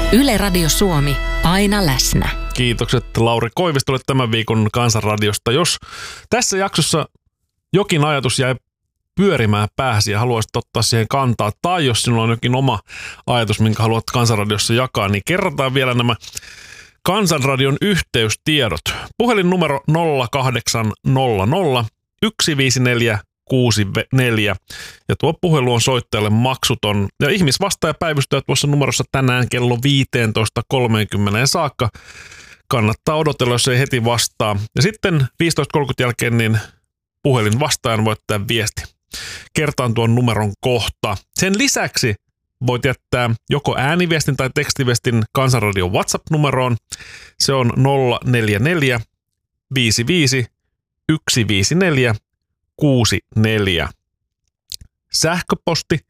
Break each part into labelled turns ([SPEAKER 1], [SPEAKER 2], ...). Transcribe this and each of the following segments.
[SPEAKER 1] Yle Radio Suomi, aina läsnä.
[SPEAKER 2] Kiitokset Lauri Koivistolle tämän viikon Kansanradiosta. Jos tässä jaksossa jokin ajatus jäi pyörimään päähäsi ja haluaisit ottaa siihen kantaa, tai jos sinulla on jokin oma ajatus, minkä haluat Kansanradiossa jakaa, niin kerrataan vielä nämä Kansanradion yhteystiedot. Puhelinnumero 0800 154 64 ja tuo puhelu on soittajalle maksuton. Ja ihmisvastaaja päivystyy tuossa numerossa tänään kello 15.30 saakka. Kannattaa odotella, jos ei heti vastaa. Ja sitten 15.30 jälkeen niin puhelin vastaajan voi jättää viesti. Kertaan tuon numeron kohta. Sen lisäksi voit jättää joko ääniviestin tai tekstiviestin Kansanradion WhatsApp-numeroon. Se on 044 55 154 64. Sähköposti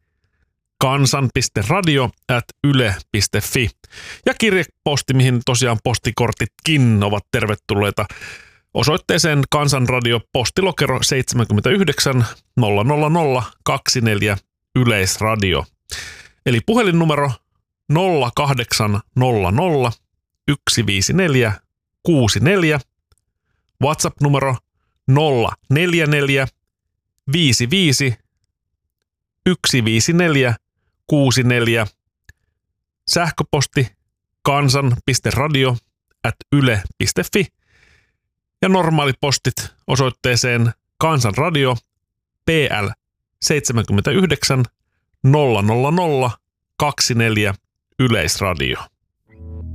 [SPEAKER 2] kansan.radio@yle.fi ja kirjeposti, mihin tosiaan postikortitkin ovat tervetulleita osoitteeseen Kansanradio postilokero 79 00024 Yleisradio. Eli puhelinnumero 0800 154 64, WhatsApp-numero 044 55 154 64, sähköposti kansan.radio@yle.fi ja normaalipostit osoitteeseen Kansanradio PL 79 00024 Yleisradio.